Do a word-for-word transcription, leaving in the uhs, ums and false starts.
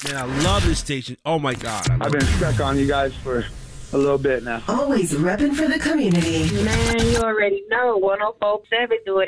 Man, I love this station. Oh, my God. I've been stuck on you guys for a little bit now. Always repping for the community. Man, you already know. one oh four point seven do it